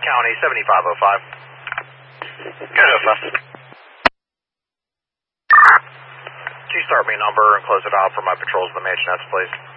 County, 7505. Good, Alpha. Can you start me a number and close it out for my patrols of the mansionettes, please?